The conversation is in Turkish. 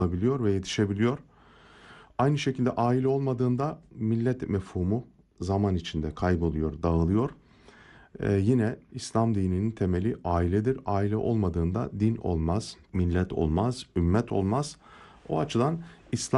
olabiliyor ve yetişebiliyor. Aynı şekilde aile olmadığında millet mefhumu zaman içinde kayboluyor, dağılıyor. Yine İslam dininin temeli ailedir. Aile olmadığında din olmaz, millet olmaz, ümmet olmaz. O açıdan İslam